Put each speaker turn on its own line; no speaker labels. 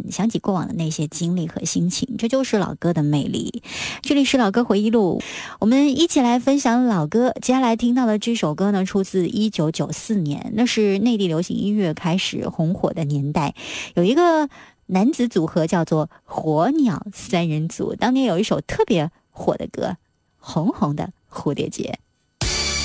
想起过往的那些经历和心情，这就是老歌的魅力。这里是老歌回忆录，我们一起来分享老歌。接下来听到的这首歌呢，出自1994年，那是内地流行音乐开始红火的年代，有一个男子组合叫做火鸟三人组，当年有一首特别火的歌《红红的蝴蝶结》。